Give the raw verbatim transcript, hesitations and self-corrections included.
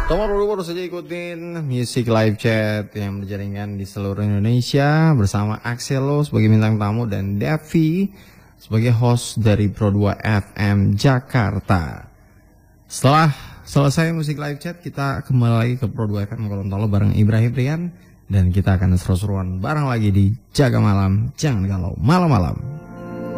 Teman dulu baru saja ikutin Music Live Chat yang berjaringan di seluruh Indonesia bersama Axelo sebagai bintang tamu dan Devi sebagai host dari Pro dua F M Jakarta. Setelah selesai Music Live Chat, kita kembali lagi ke Pro dua F M Gorontalo bareng Ibrahim Rian dan kita akan seru-seruan bareng lagi di Jaga Malam Jangan Galau malam-malam.